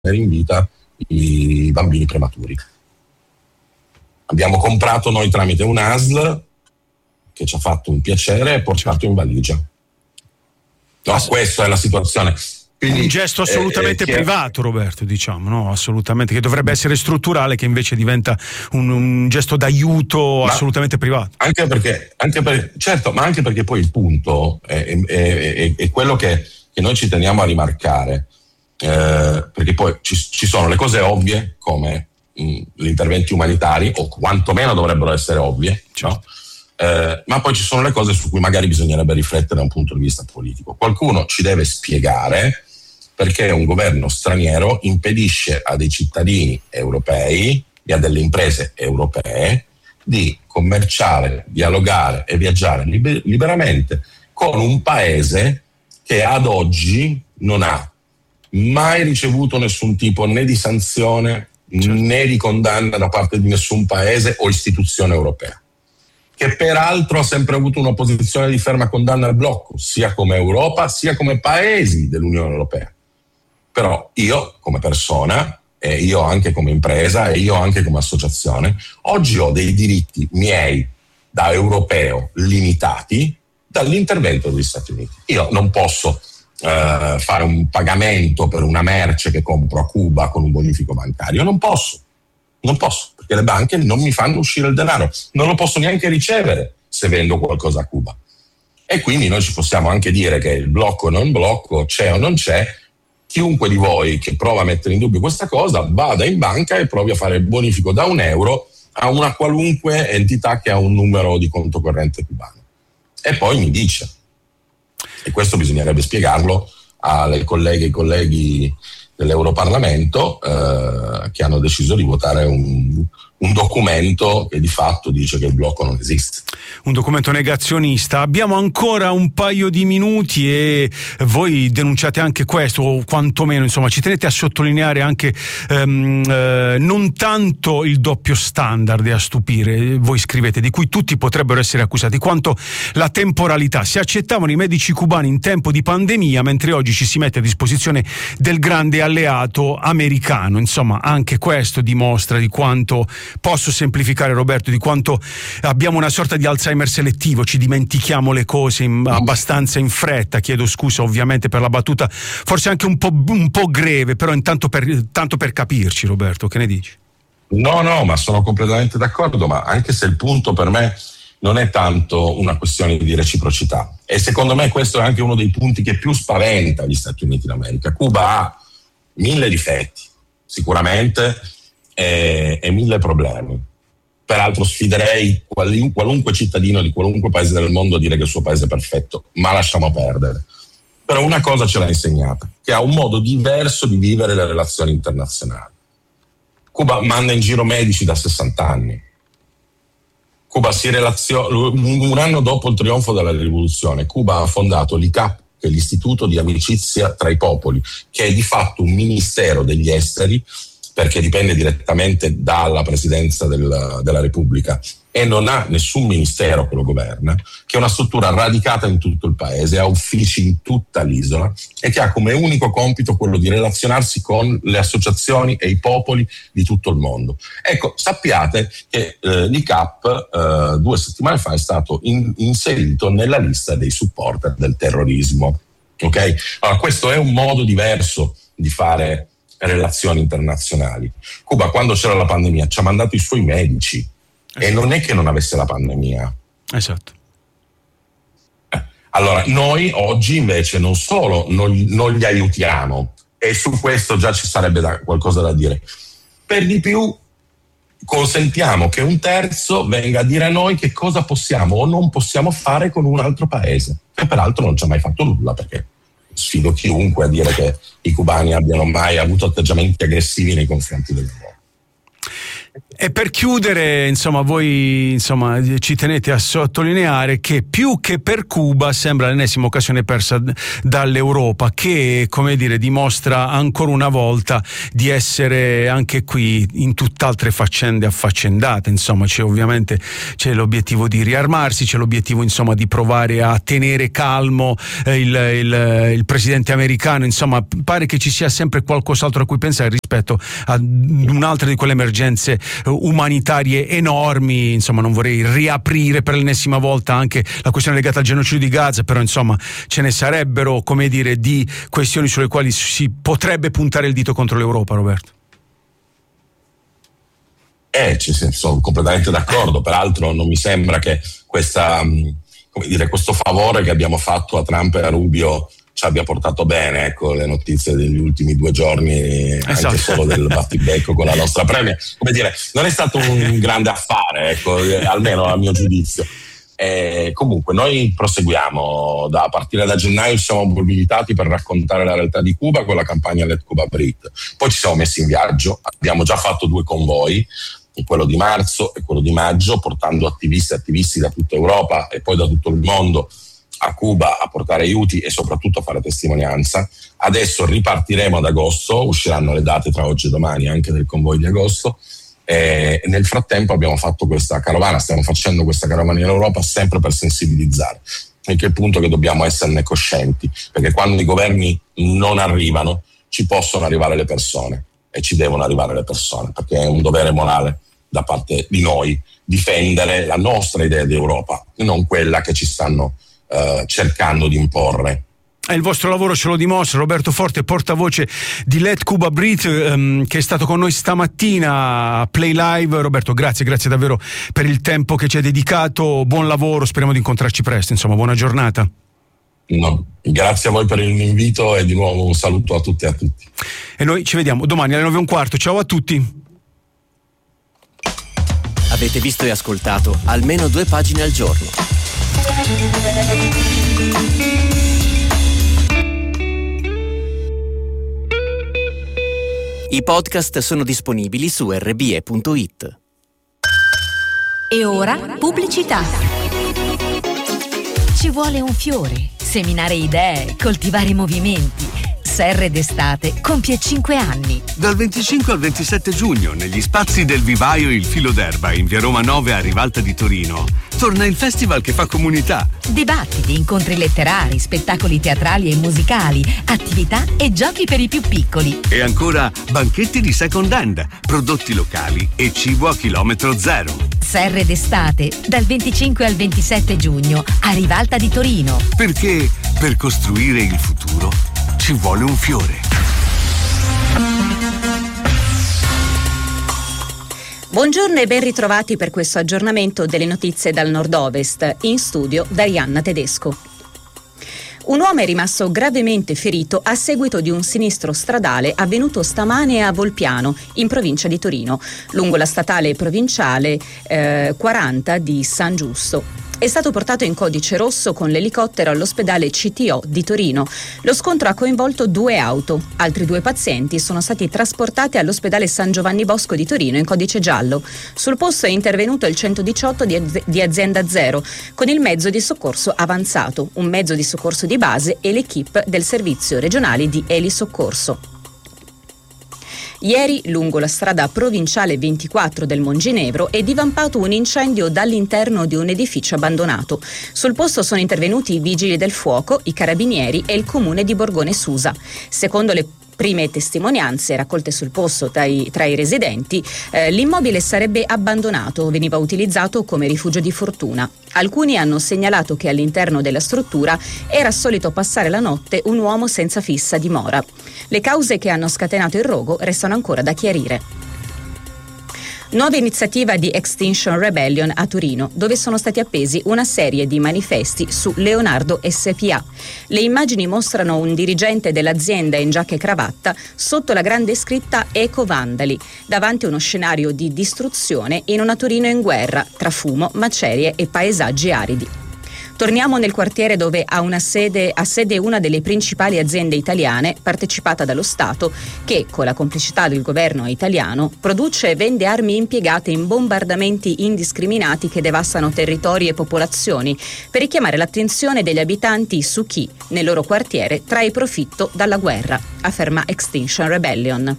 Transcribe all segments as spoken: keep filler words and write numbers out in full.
in vita i bambini prematuri. Abbiamo comprato noi tramite un A S L che ci ha fatto un piacere e portato in valigia. No, questa è la situazione. Quindi, un gesto assolutamente eh, eh, privato, Roberto, diciamo, no? Assolutamente, che dovrebbe essere strutturale, che invece diventa un, un gesto d'aiuto assolutamente privato. Anche perché, anche per, certo, ma anche perché poi il punto è, è, è, è quello che, che noi ci teniamo a rimarcare, eh, perché poi ci, ci sono le cose ovvie come mh, gli interventi umanitari, o quantomeno dovrebbero essere ovvie, certo. No? Eh, ma poi ci sono le cose su cui magari bisognerebbe riflettere da un punto di vista politico. Qualcuno ci deve spiegare perché un governo straniero impedisce a dei cittadini europei e a delle imprese europee di commerciare, dialogare e viaggiare liber- liberamente con un paese che ad oggi non ha mai ricevuto nessun tipo né di sanzione, certo, né di condanna da parte di nessun paese o istituzione europea, che peraltro ha sempre avuto una posizione di ferma condanna al blocco, sia come Europa sia come paesi dell'Unione Europea. Però io come persona, e io anche come impresa, e io anche come associazione, oggi ho dei diritti miei da europeo limitati dall'intervento degli Stati Uniti. Io non posso eh, fare un pagamento per una merce che compro a Cuba con un bonifico bancario, non posso, non posso, perché le banche non mi fanno uscire il denaro, non lo posso neanche ricevere se vendo qualcosa a Cuba. E quindi noi ci possiamo anche dire che il blocco o non blocco, c'è o non c'è. Chiunque di voi che prova a mettere in dubbio questa cosa vada in banca e provi a fare il bonifico da un euro a una qualunque entità che ha un numero di conto corrente cubano. E poi mi dice, e questo bisognerebbe spiegarlo alle colleghe e ai colleghi dell'Europarlamento eh, che hanno deciso di votare un, un documento che di fatto dice che il blocco non esiste. Un documento negazionista. Abbiamo ancora un paio di minuti e voi denunciate anche questo, o quantomeno insomma ci tenete a sottolineare anche ehm, eh, non tanto il doppio standard a stupire, voi scrivete, di cui tutti potrebbero essere accusati, quanto la temporalità. Si accettavano i medici cubani in tempo di pandemia, mentre oggi ci si mette a disposizione del grande alleato americano. Insomma, anche questo dimostra di quanto, posso semplificare Roberto, di quanto abbiamo una sorta di Alzheimer selettivo, ci dimentichiamo le cose in, abbastanza in fretta. Chiedo scusa ovviamente per la battuta, forse anche un po', un po' greve, però intanto per, tanto per capirci. Roberto, che ne dici? No, no, ma sono completamente d'accordo, ma anche se il punto per me non è tanto una questione di reciprocità, e secondo me questo è anche uno dei punti che più spaventa gli Stati Uniti d'America. Cuba ha mille difetti, sicuramente, e, e mille problemi. Peraltro sfiderei quali, qualunque cittadino di qualunque paese del mondo a dire che il suo paese è perfetto, ma lasciamo perdere. Però una cosa ce l'ha insegnata, che ha un modo diverso di vivere le relazioni internazionali. Cuba manda in giro medici da sessanta anni. Cuba si relaziona, un anno dopo il trionfo della rivoluzione, Cuba ha fondato l'I C A P, che è l'Istituto di Amicizia tra i Popoli, che è di fatto un ministero degli esteri, perché dipende direttamente dalla presidenza del, della Repubblica e non ha nessun ministero che lo governa, che è una struttura radicata in tutto il paese, ha uffici in tutta l'isola e che ha come unico compito quello di relazionarsi con le associazioni e i popoli di tutto il mondo. Ecco, sappiate che eh, l'I C A P eh, due settimane fa è stato in, inserito nella lista dei supporter del terrorismo. Ok? Allora, questo è un modo diverso di fare relazioni internazionali. Cuba, quando c'era la pandemia, ci ha mandato i suoi medici, esatto, e non è che non avesse la pandemia. Esatto. Eh, allora, noi oggi invece non solo non, non li aiutiamo, e su questo già ci sarebbe da, qualcosa da dire, per di più consentiamo che un terzo venga a dire a noi che cosa possiamo o non possiamo fare con un altro paese, che peraltro non ci ha mai fatto nulla, perché sfido chiunque a dire che i cubani abbiano mai avuto atteggiamenti aggressivi nei confronti dell'Europa. E per chiudere, insomma, voi insomma ci tenete a sottolineare che più che per Cuba sembra l'ennesima occasione persa dall'Europa, che, come dire, dimostra ancora una volta di essere anche qui in tutt'altre faccende affaccendate. Insomma, c'è ovviamente c'è l'obiettivo di riarmarsi, c'è l'obiettivo insomma di provare a tenere calmo eh, il, il, il presidente americano. Insomma, pare che ci sia sempre qualcos'altro a cui pensare rispetto a un'altra di quelle emergenze umanitarie enormi. Insomma, non vorrei riaprire per l'ennesima volta anche la questione legata al genocidio di Gaza, però insomma ce ne sarebbero, come dire, di questioni sulle quali si potrebbe puntare il dito contro l'Europa, Roberto. Eh, sono completamente d'accordo. Peraltro non mi sembra che questa, come dire, questo favore che abbiamo fatto a Trump e a Rubio ci abbia portato bene, ecco, le notizie degli ultimi due giorni, esatto. Anche solo del battibecco con la nostra premia, come dire, non è stato un grande affare, ecco, almeno a mio giudizio. E comunque noi proseguiamo, da a partire da gennaio ci siamo mobilitati per raccontare la realtà di Cuba con la campagna Let Cuba Breathe. Poi ci siamo messi in viaggio, abbiamo già fatto due convoi, quello di marzo e quello di maggio, portando attivisti e attivisti da tutta Europa e poi da tutto il mondo a Cuba a portare aiuti e soprattutto a fare testimonianza. Adesso ripartiremo ad agosto, usciranno le date tra oggi e domani anche del convoglio di agosto, e nel frattempo abbiamo fatto questa carovana, stiamo facendo questa carovana in Europa sempre per sensibilizzare, perché è il punto che dobbiamo esserne coscienti, perché quando i governi non arrivano ci possono arrivare le persone e ci devono arrivare le persone, perché è un dovere morale da parte di noi difendere la nostra idea di Europa e non quella che ci stanno Uh, cercando di imporre. E il vostro lavoro ce lo dimostra. Roberto Forte, portavoce di Let Cuba Breathe, um, che è stato con noi stamattina a Play Live. Roberto, grazie, grazie davvero per il tempo che ci hai dedicato. Buon lavoro, speriamo di incontrarci presto, insomma, buona giornata. No, grazie a voi per l'invito e di nuovo un saluto a tutti e a tutti. E noi ci vediamo domani alle nove e un quarto. Ciao a tutti. Avete visto e ascoltato almeno due pagine al giorno. I podcast sono disponibili su erre bi e punto it. E ora pubblicità. Ci vuole un fiore, seminare idee, coltivare movimenti. Serre d'estate compie cinque anni. Dal venticinque al ventisette giugno, negli spazi del Vivaio Il Filo d'Erba in via Roma nove a Rivalta di Torino, torna il festival che fa comunità. Dibattiti, incontri letterari, spettacoli teatrali e musicali, attività e giochi per i più piccoli. E ancora banchetti di second hand, prodotti locali e cibo a chilometro zero. Serre d'estate, dal venticinque al ventisette giugno a Rivalta di Torino. Perché per costruire il futuro ci vuole un fiore. Buongiorno e ben ritrovati per questo aggiornamento delle notizie dal nord-ovest. In studio Darianna Tedesco. Un uomo è rimasto gravemente ferito a seguito di un sinistro stradale avvenuto stamane a Volpiano, in provincia di Torino, lungo la statale provinciale eh, quaranta di San Giusto. È stato portato in codice rosso con l'elicottero all'ospedale C T O di Torino. Lo scontro ha coinvolto due auto. Altri due pazienti sono stati trasportati all'ospedale San Giovanni Bosco di Torino in codice giallo. Sul posto è intervenuto il centodiciotto di, az- di Azienda Zero con il mezzo di soccorso avanzato, un mezzo di soccorso di base e l'equipe del servizio regionale di elisoccorso. Ieri, lungo la strada provinciale ventiquattro del Monginevro, è divampato un incendio dall'interno di un edificio abbandonato. Sul posto sono intervenuti i vigili del fuoco, i carabinieri e il comune di Borgone Susa. Secondo le prime testimonianze raccolte sul posto tra i, tra i residenti, eh, l'immobile sarebbe abbandonato, veniva utilizzato come rifugio di fortuna. Alcuni hanno segnalato che all'interno della struttura era solito passare la notte un uomo senza fissa dimora. Le cause che hanno scatenato il rogo restano ancora da chiarire. Nuova iniziativa di Extinction Rebellion a Torino, dove sono stati appesi una serie di manifesti su Leonardo S P A. Le immagini mostrano un dirigente dell'azienda in giacca e cravatta sotto la grande scritta Eco Vandali, davanti a uno scenario di distruzione in una Torino in guerra, tra fumo, macerie e paesaggi aridi. Torniamo nel quartiere dove ha una sede, ha sede una delle principali aziende italiane partecipata dallo Stato che, con la complicità del governo italiano, produce e vende armi impiegate in bombardamenti indiscriminati che devastano territori e popolazioni, per richiamare l'attenzione degli abitanti su chi, nel loro quartiere, trae profitto dalla guerra, afferma Extinction Rebellion.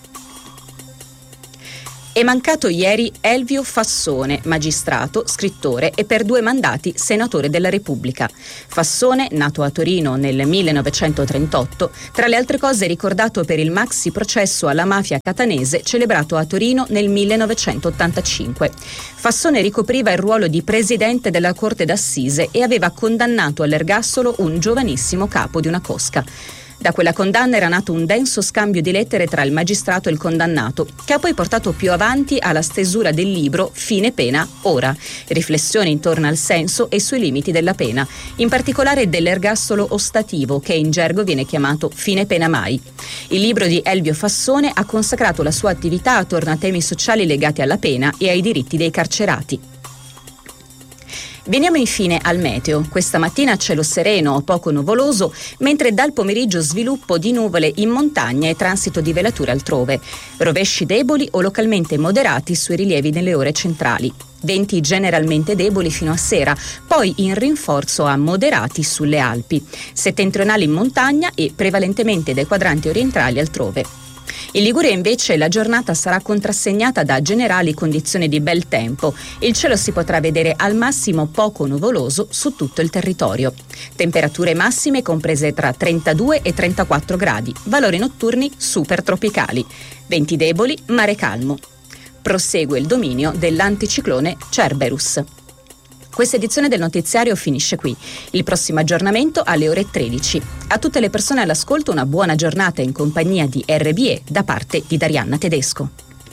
È mancato ieri Elvio Fassone, magistrato, scrittore e per due mandati senatore della Repubblica. Fassone, nato a Torino nel millenovecentotrentotto, tra le altre cose è ricordato per il maxi processo alla mafia catanese celebrato a Torino nel millenovecentottantacinque. Fassone ricopriva il ruolo di presidente della Corte d'Assise e aveva condannato all'ergastolo un giovanissimo capo di una cosca. Da quella condanna era nato un denso scambio di lettere tra il magistrato e il condannato, che ha poi portato più avanti alla stesura del libro Fine pena ora, riflessioni intorno al senso e sui limiti della pena, in particolare dell'ergastolo ostativo, che in gergo viene chiamato fine pena mai. Il libro di Elvio Fassone ha consacrato la sua attività attorno a temi sociali legati alla pena e ai diritti dei carcerati. Veniamo infine al meteo. Questa mattina cielo sereno o poco nuvoloso, mentre dal pomeriggio sviluppo di nuvole in montagna e transito di velature altrove. Rovesci deboli o localmente moderati sui rilievi nelle ore centrali. Venti generalmente deboli fino a sera, poi in rinforzo a moderati sulle Alpi. Settentrionali in montagna e prevalentemente dai quadranti orientali altrove. In Liguria invece la giornata sarà contrassegnata da generali condizioni di bel tempo. Il cielo si potrà vedere al massimo poco nuvoloso su tutto il territorio. Temperature massime comprese tra trentadue e trentaquattro gradi, valori notturni super tropicali. Venti deboli, mare calmo. Prosegue il dominio dell'anticiclone Cerberus. Questa edizione del notiziario finisce qui. Il prossimo aggiornamento alle ore tredici. A tutte le persone all'ascolto una buona giornata in compagnia di R B E da parte di Darianna Tedesco.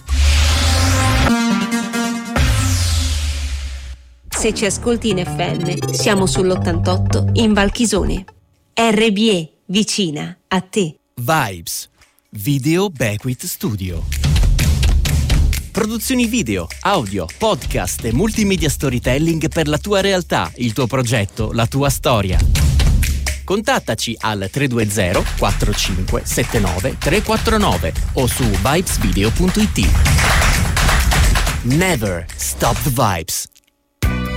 Se ci ascolti in F M, siamo sull'ottantotto in Valchisone. R B E, vicina a te. Vibes, Video Bequit Studio. Produzioni video, audio, podcast e multimedia storytelling per la tua realtà, il tuo progetto, la tua storia. Contattaci al tre due zero quattro cinque sette nove tre quattro nove o su vibes video punto it. Never stop the vibes.